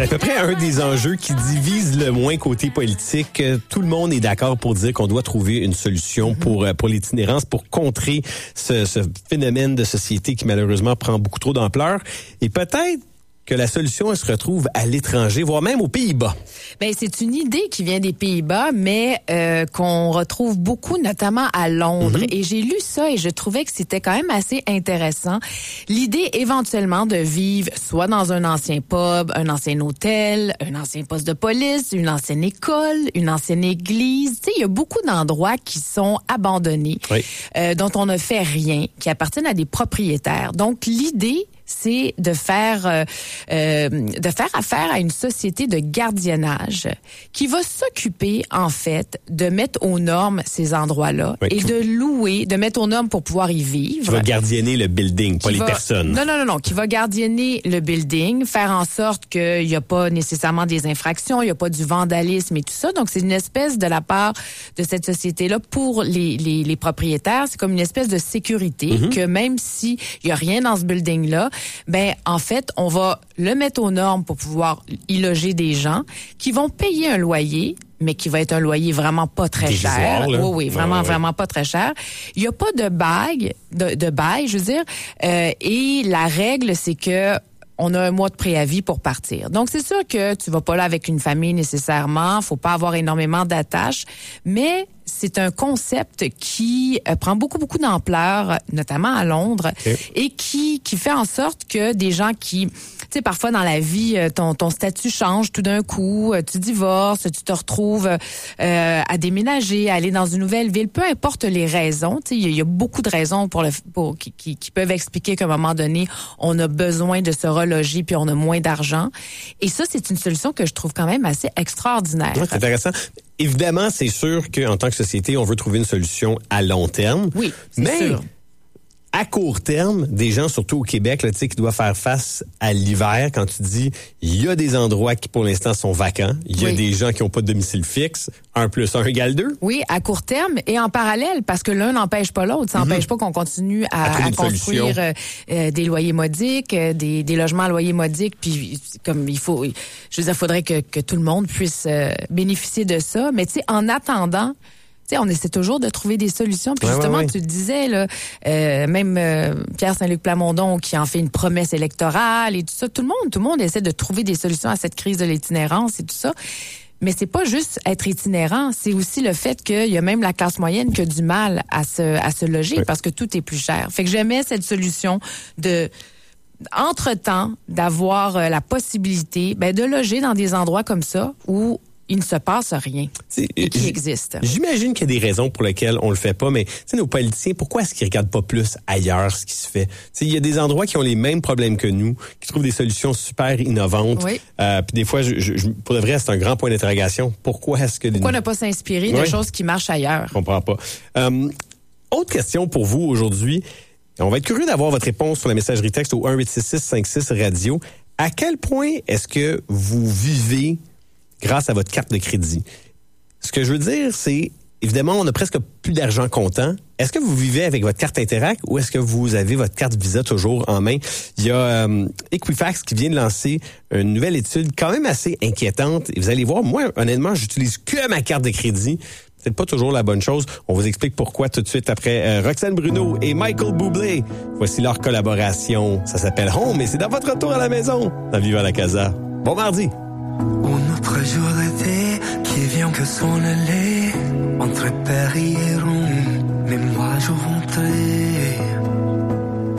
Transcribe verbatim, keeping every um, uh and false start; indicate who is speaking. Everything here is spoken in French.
Speaker 1: C'est à peu près un des enjeux qui divise le moins côté politique. Tout le monde est d'accord pour dire qu'on doit trouver une solution pour pour l'itinérance, pour contrer ce, ce phénomène de société qui malheureusement prend beaucoup trop d'ampleur. Et peut-être que la solution elle se retrouve à l'étranger, voire même aux Pays-Bas.
Speaker 2: Ben c'est une idée qui vient des Pays-Bas, mais euh, qu'on retrouve beaucoup, notamment à Londres. Mm-hmm. Et j'ai lu ça et je trouvais que c'était quand même assez intéressant. L'idée éventuellement de vivre soit dans un ancien pub, un ancien hôtel, un ancien poste de police, une ancienne école, une ancienne église. Tu sais, il y a beaucoup d'endroits qui sont abandonnés, oui. euh, dont on ne fait rien, qui appartiennent à des propriétaires. Donc l'idée, c'est de faire euh, euh, de faire affaire à une société de gardiennage qui va s'occuper, en fait, de mettre aux normes ces endroits-là oui, et de louer, de mettre aux normes pour pouvoir y vivre.
Speaker 1: Qui va gardienner le building, pas les
Speaker 2: va,
Speaker 1: personnes.
Speaker 2: Non, non, non, non, qui va gardienner le building, faire en sorte qu'il n'y a pas nécessairement des infractions, il n'y a pas du vandalisme et tout ça. Donc, c'est une espèce de la part de cette société-là pour les, les, les propriétaires. C'est comme une espèce de sécurité mm-hmm. que même s'il n'y a rien dans ce building-là, ben en fait, on va le mettre aux normes pour pouvoir y loger des gens qui vont payer un loyer, mais qui va être un loyer vraiment pas très
Speaker 1: Dérisoire,
Speaker 2: cher.
Speaker 1: Là.
Speaker 2: Oui, oui, vraiment, ouais, ouais. vraiment pas très cher. Il y a pas de bague, de, de bail, je veux dire. Euh, et la règle, c'est que on a un mois de préavis pour partir. Donc, c'est sûr que tu vas pas là avec une famille nécessairement. Faut pas avoir énormément d'attaches, mais c'est un concept qui euh, prend beaucoup, beaucoup d'ampleur, notamment à Londres, okay. et qui qui fait en sorte que des gens qui, tu sais, parfois dans la vie, ton ton statut change tout d'un coup, tu divorces, tu te retrouves euh, à déménager, à aller dans une nouvelle ville, peu importe les raisons. Tu sais, il y, y a beaucoup de raisons pour le pour qui, qui, qui peuvent expliquer qu'à un moment donné, on a besoin de se reloger puis on a moins d'argent. Et ça, c'est une solution que je trouve quand même assez extraordinaire.
Speaker 1: Ouais, c'est intéressant. Évidemment, c'est sûr qu'en tant que société, on veut trouver une solution à long terme.
Speaker 2: Oui, c'est
Speaker 1: mais
Speaker 2: sûr.
Speaker 1: À court terme, des gens, surtout au Québec, là, tu sais, qui doivent faire face à l'hiver, quand tu dis, il y a des endroits qui, pour l'instant, sont vacants. Il y
Speaker 2: oui.
Speaker 1: a des gens qui n'ont pas de domicile fixe. Un plus un égale deux.
Speaker 2: Oui, à court terme et en parallèle, parce que l'un n'empêche pas l'autre. Ça n'empêche mm-hmm. pas qu'on continue à, à, à construire euh, euh, des loyers modiques, euh, des, des logements à loyer modique. Puis, comme il faut, je veux dire, il faudrait que, que tout le monde puisse euh, bénéficier de ça. Mais tu sais, en attendant, tu sais, on essaie toujours de trouver des solutions. Puis ouais, justement, ouais, ouais. tu le disais, là, euh, même euh, Pierre Saint-Luc Plamondon qui en fait une promesse électorale et tout ça. Tout le monde, tout le monde essaie de trouver des solutions à cette crise de l'itinérance et tout ça. Mais c'est pas juste être itinérant, c'est aussi le fait qu'il y a même la classe moyenne qui a du mal à se à se loger oui. parce que tout est plus cher. Fait que j'aimais cette solution de entre-temps d'avoir euh, la possibilité ben de loger dans des endroits comme ça où il ne se passe rien et qui existe.
Speaker 1: J'imagine qu'il y a des raisons pour lesquelles on le fait pas, mais tu sais, nos politiciens, pourquoi est-ce qu'ils regardent pas plus ailleurs ce qui se fait? Tu sais, il y a des endroits qui ont les mêmes problèmes que nous, qui trouvent des solutions super innovantes. Oui. Euh, puis des fois, je, je, pour de vrai, c'est un grand point d'interrogation. Pourquoi est-ce que...
Speaker 2: Pourquoi ne pas s'inspirer oui. de choses qui marchent ailleurs?
Speaker 1: Je comprends pas. Euh, autre question pour vous aujourd'hui. On va être curieux d'avoir votre réponse sur la messagerie texte au un huit six six cinq six radio. À quel point est-ce que vous vivez grâce à votre carte de crédit? Ce que je veux dire, c'est, évidemment, on a presque plus d'argent comptant. Est-ce que vous vivez avec votre carte Interac ou est-ce que vous avez votre carte Visa toujours en main? Il y a euh, Equifax qui vient de lancer une nouvelle étude quand même assez inquiétante. Et vous allez voir, moi, honnêtement, j'utilise que ma carte de crédit. C'est pas toujours la bonne chose. On vous explique pourquoi tout de suite après euh, Roxane Bruno et Michael Bublé. Voici leur collaboration. Ça s'appelle Home et c'est dans votre retour à la maison dans Viva la Casa. Bon mardi!
Speaker 3: Un autre jour d'été qui vient que sonner entre Paris et Rome. Mais moi je rentrais.